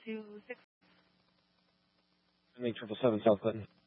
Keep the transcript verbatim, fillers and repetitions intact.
two six. I think triple seven South Clinton.